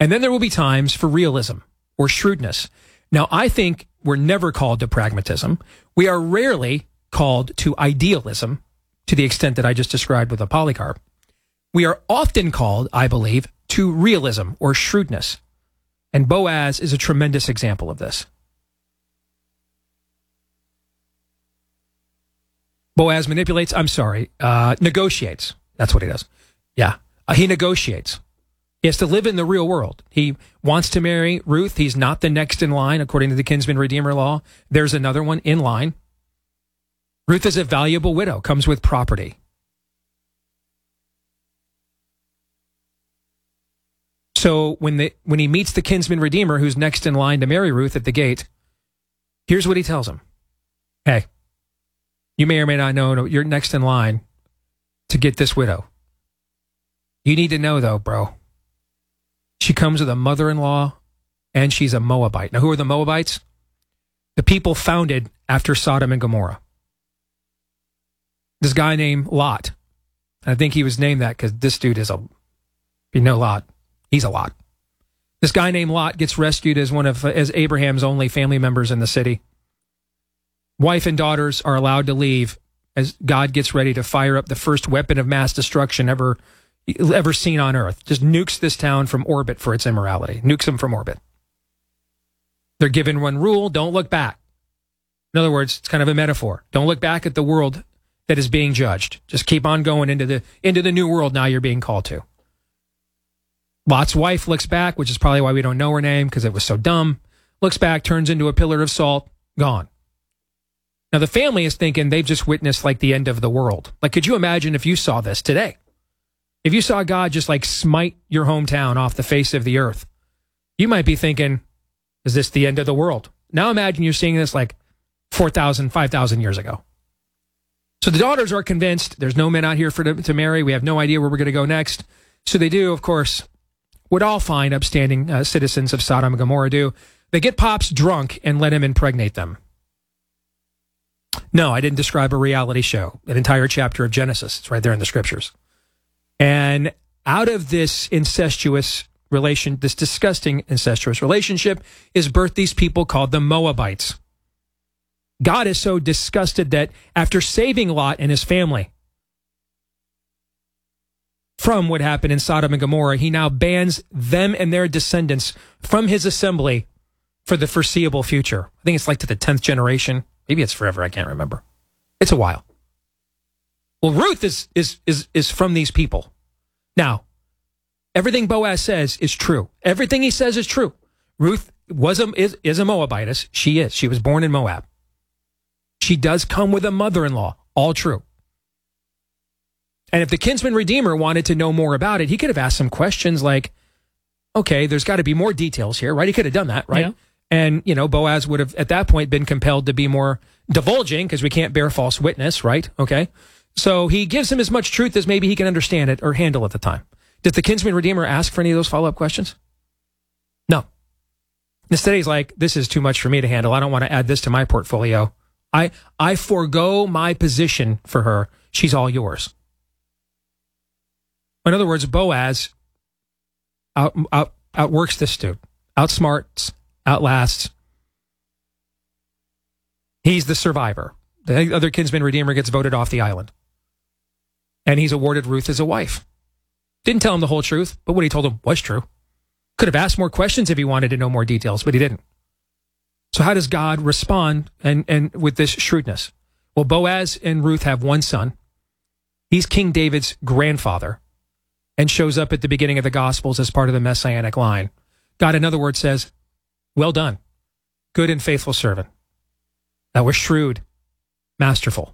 And then there will be times for realism or shrewdness. Now, I think we're never called to pragmatism. We are rarely called to idealism to the extent that I just described with a Polycarp. We are often called, I believe, to realism or shrewdness. And Boaz is a tremendous example of this. Boaz negotiates. That's what he does. Yeah. He negotiates. He has to live in the real world. He wants to marry Ruth. He's not the next in line, according to the kinsman redeemer law. There's another one in line. Ruth is a valuable widow, comes with property. So when he meets the kinsman redeemer who's next in line to marry Ruth at the gate, here's what he tells him. Hey, you may or may not know you're next in line to get this widow. You need to know, though, bro. She comes with a mother-in-law, and she's a Moabite. Now, who are the Moabites? The people founded after Sodom and Gomorrah. This guy named Lot. I think he was named that because this dude is Lot. He's a Lot. This guy named Lot gets rescued as Abraham's only family members in the city. Wife and daughters are allowed to leave as God gets ready to fire up the first weapon of mass destruction ever seen on earth. Just nukes this town from orbit for its immorality. Nukes them from orbit. They're given one rule: don't look back. In other words, it's kind of a metaphor. Don't look back at the world that is being judged. Just keep on going into the new world now you're being called to. Lot's wife looks back, which is probably why we don't know her name, because it was so dumb. Looks back, turns into a pillar of salt, gone. Now, the family is thinking they've just witnessed like the end of the world. Like, could you imagine if you saw this today? If you saw God just like smite your hometown off the face of the earth, you might be thinking, is this the end of the world? Now imagine you're seeing this like 4,000, 5,000 years ago. So the daughters are convinced there's no men out here to marry. We have no idea where we're going to go next. So they do, of course, what all fine, upstanding citizens of Sodom and Gomorrah do. They get Pops drunk and let him impregnate them. No, I didn't describe a reality show. An entire chapter of Genesis. It's right there in the scriptures. And out of this incestuous relation, this disgusting incestuous relationship, is birthed these people called the Moabites. God is so disgusted that after saving Lot and his family from what happened in Sodom and Gomorrah, he now bans them and their descendants from his assembly for the foreseeable future. I think it's like to the 10th generation. Maybe it's forever. I can't remember. It's a while. Well, Ruth is from these people. Now, everything Boaz says is true. Everything he says is true. Ruth is a Moabitess. She is. She was born in Moab. She does come with a mother-in-law. All true. And if the kinsman redeemer wanted to know more about it, he could have asked some questions like, okay, there's got to be more details here, right? He could have done that, right? Yeah. And, Boaz would have, at that point, been compelled to be more divulging because we can't bear false witness, right? Okay. So he gives him as much truth as maybe he can understand it or handle at the time. Did the kinsman redeemer ask for any of those follow-up questions? No. Instead, he's like, this is too much for me to handle. I don't want to add this to my portfolio. I forego my position for her. She's all yours. In other words, Boaz outworks this dude, outsmarts, outlasts. He's the survivor. The other kinsman redeemer gets voted off the island. And he's awarded Ruth as a wife. Didn't tell him the whole truth, but what he told him was true. Could have asked more questions if he wanted to know more details, but he didn't. So how does God respond and with this shrewdness? Well, Boaz and Ruth have one son. He's King David's grandfather and shows up at the beginning of the Gospels as part of the Messianic line. God, in other words, says, well done, good and faithful servant. That was shrewd, masterful.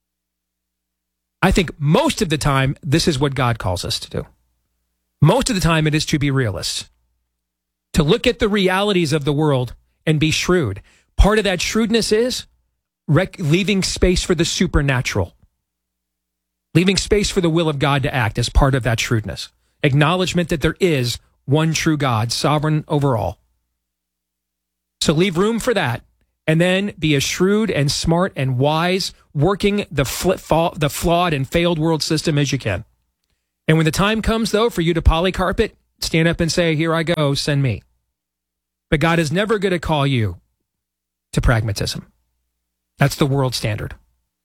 I think most of the time, this is what God calls us to do. Most of the time, it is to be realists, to look at the realities of the world and be shrewd. Part of that shrewdness is leaving space for the supernatural. Leaving space for the will of God to act as part of that shrewdness. Acknowledgement that there is one true God, sovereign over all. So leave room for that, and then be as shrewd and smart and wise, working the flawed and failed world system as you can. And when the time comes, though, for you to Polycarp it, stand up and say, here I go, send me. But God is never going to call you to pragmatism. That's the world standard.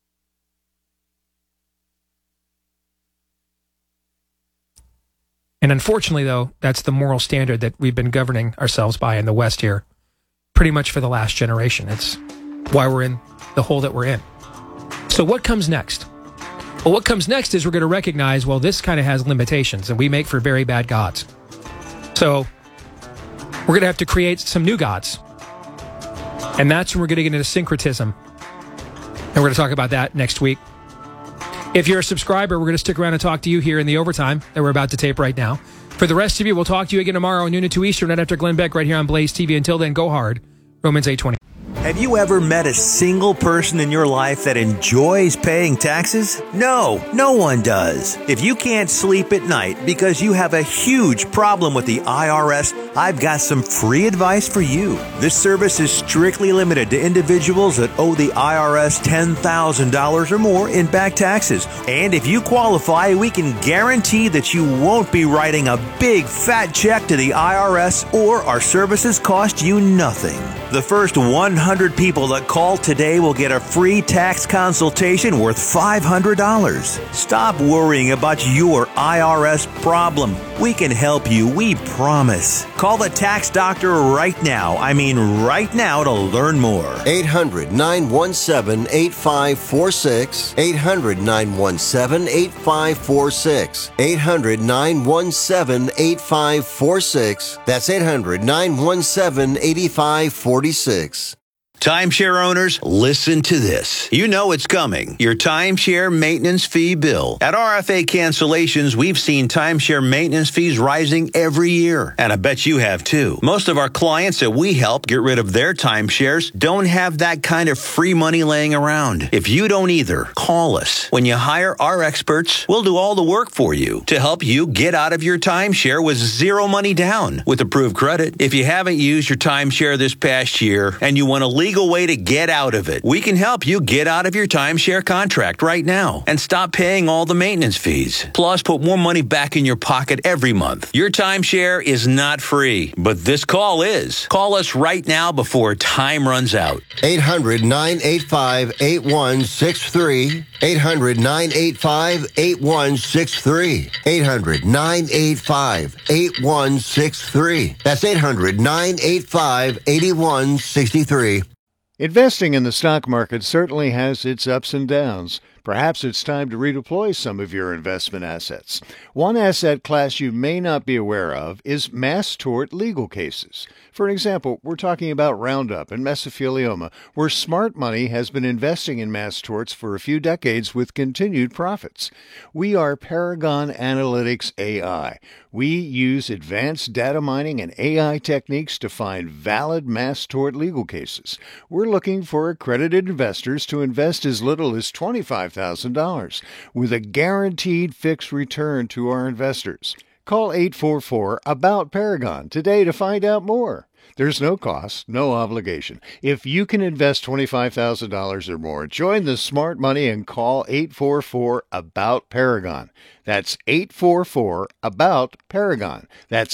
And unfortunately, though, that's the moral standard that we've been governing ourselves by in the West here pretty much for the last generation. It's why we're in the hole that we're in. So what comes next? Well, what comes next is we're going to recognize, well, this kind of has limitations, and we make for very bad gods. So we're going to have to create some new gods. And that's when we're going to get into syncretism. And we're going to talk about that next week. If you're a subscriber, we're going to stick around and talk to you here in the overtime that we're about to tape right now. For the rest of you, we'll talk to you again tomorrow, noon to 2 Eastern, right after Glenn Beck, right here on Blaze TV. Until then, go hard. Romans 8:20. Have you ever met a single person in your life that enjoys paying taxes? No, no one does. If you can't sleep at night because you have a huge problem with the IRS, I've got some free advice for you. This service is strictly limited to individuals that owe the IRS $10,000 or more in back taxes. And if you qualify, we can guarantee that you won't be writing a big fat check to the IRS, or our services cost you nothing. The first 100 people that call today will get a free tax consultation worth $500. Stop worrying about your IRS problem. We can help you, we promise. Call the tax doctor right now. I mean right now to learn more. 800-917-8546. 800-917-8546. 800-917-8546. That's 800-917-8546. Timeshare owners, listen to this. You know it's coming. Your timeshare maintenance fee bill. At RFA Cancellations, we've seen timeshare maintenance fees rising every year. And I bet you have too. Most of our clients that we help get rid of their timeshares don't have that kind of free money laying around. If you don't either, call us. When you hire our experts, we'll do all the work for you to help you get out of your timeshare with zero money down with approved credit. If you haven't used your timeshare this past year and you want to legal way to get out of it, we can help you get out of your timeshare contract right now and stop paying all the maintenance fees. Plus, put more money back in your pocket every month. Your timeshare is not free, but this call is. Call us right now before time runs out. 800-985-8163. 800-985-8163. 800-985-8163. That's 800-985-8163. Investing in the stock market certainly has its ups and downs. Perhaps it's time to redeploy some of your investment assets. One asset class you may not be aware of is mass tort legal cases. For example, we're talking about Roundup and mesothelioma, where smart money has been investing in mass torts for a few decades with continued profits. We are Paragon Analytics AI. We use advanced data mining and AI techniques to find valid mass tort legal cases. We're looking for accredited investors to invest as little as $25,000 with a guaranteed fixed return to our investors. Call 844-ABOUT-PARAGON today to find out more. There's no cost, no obligation. If you can invest $25,000 or more, join the smart money and call 844-ABOUT-PARAGON. That's 844-ABOUT-PARAGON. That's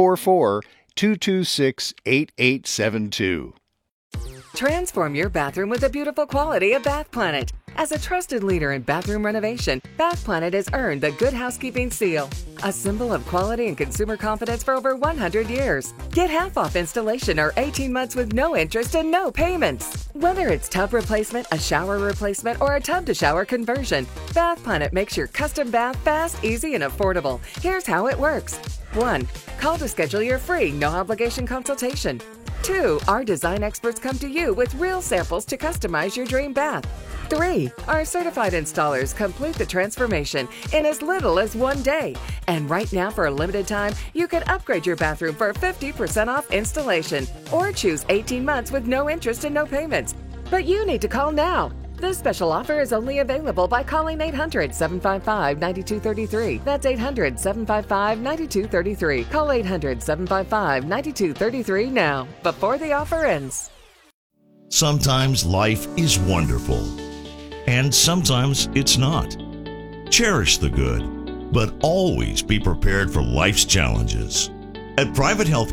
844-226-8872. Transform your bathroom with the beautiful quality of Bath Planet. As a trusted leader in bathroom renovation, Bath Planet has earned the Good Housekeeping seal, a symbol of quality and consumer confidence for over 100 years. Get half off installation or 18 months with no interest and no payments. Whether it's tub replacement, a shower replacement, or a tub-to-shower conversion, Bath Planet makes your custom bath fast, easy, and affordable. Here's how it works. 1. Call to schedule your free, no-obligation consultation. 2. Our design experts come to you with real samples to customize your dream bath. 3. Our certified installers complete the transformation in as little as 1 day. And right now, for a limited time, you can upgrade your bathroom for 50% off installation or choose 18 months with no interest and no payments. But you need to call now. This special offer is only available by calling 800-755-9233. That's 800-755-9233. Call 800-755-9233 now, before the offer ends. Sometimes life is wonderful, and sometimes it's not. Cherish the good, but always be prepared for life's challenges. At Private Health